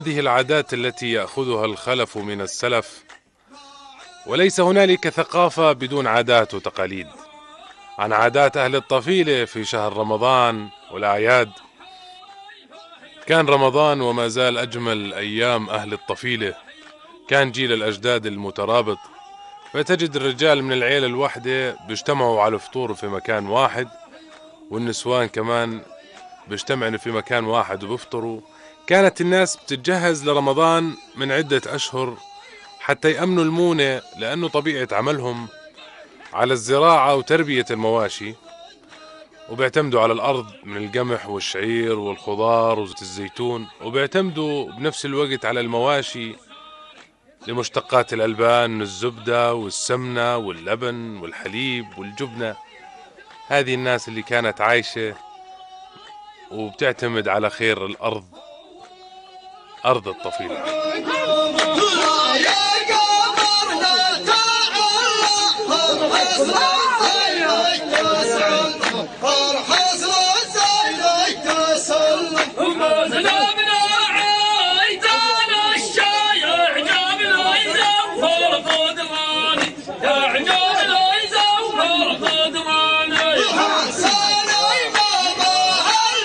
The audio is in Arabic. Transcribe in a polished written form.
هذه العادات التي يأخذها الخلف من السلف، وليس هنالك ثقافة بدون عادات وتقاليد. عن عادات أهل الطفيلة في شهر رمضان والأعياد. كان رمضان وما زال أجمل أيام أهل الطفيلة. كان جيل الأجداد المترابط، فتجد الرجال من العيلة الواحدة بيجتمعوا على الفطور في مكان واحد، والنسوان كمان بيجتمعوا في مكان واحد وبيفطروا. كانت الناس بتتجهز لرمضان من عدة أشهر حتى يأمنوا المونة، لأنه طبيعة عملهم على الزراعة وتربية المواشي، وبيعتمدوا على الأرض من القمح والشعير والخضار وزيت الزيتون، وبيعتمدوا بنفس الوقت على المواشي لمشتقات الألبان من الزبدة والسمنة واللبن والحليب والجبنة. هذه الناس اللي كانت عايشة وبتعتمد على خير الأرض، أرض الطفيلة. فرحة